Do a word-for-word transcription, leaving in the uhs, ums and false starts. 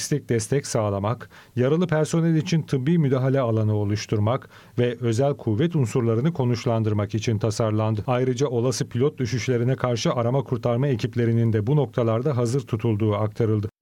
lojistik destek sağlamak, yaralı personel için tıbbi müdahale alanı oluşturmak ve özel kuvvet unsurlarını konuşlandırmak için tasarlandı. Ayrıca olası pilot düşüşlerine karşı arama kurtarma ekiplerinin de bu noktalarda hazır tutulduğu aktarıldı.